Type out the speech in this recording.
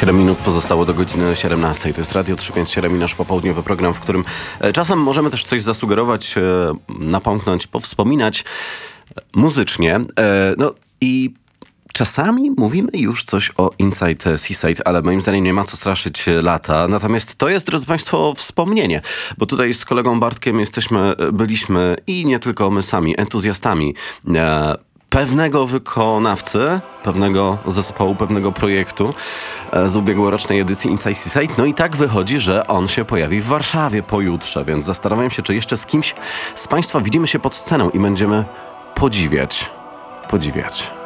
7 minut pozostało do godziny 17. To jest Radio 357 i nasz popołudniowy program, w którym czasem możemy też coś zasugerować, napomknąć, powspominać muzycznie. No i czasami mówimy już coś o Inside Seaside, ale moim zdaniem nie ma co straszyć lata. Natomiast to jest, drodzy Państwo, wspomnienie, bo tutaj z kolegą Bartkiem byliśmy i nie tylko my sami, entuzjastami pewnego wykonawcy, pewnego zespołu, pewnego projektu z ubiegłorocznej edycji Inside Seaside. No i tak wychodzi, że on się pojawi w Warszawie pojutrze, więc zastanawiam się, czy jeszcze z kimś z Państwa widzimy się pod sceną i będziemy podziwiać.